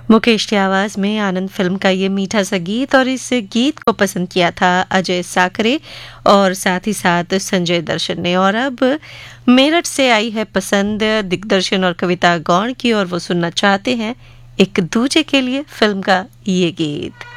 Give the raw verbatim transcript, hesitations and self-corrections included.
मुकेश की आवाज में आनंद फिल्म का ये मीठा सा गीत, और इस गीत को पसंद किया था अजय साकरे और साथ ही साथ संजय दर्शन ने। और अब मेरठ से आई है पसंद दिग्दर्शन और कविता गौड़ की, और वो सुनना चाहते हैं एक दूजे के लिए फिल्म का ये गीत।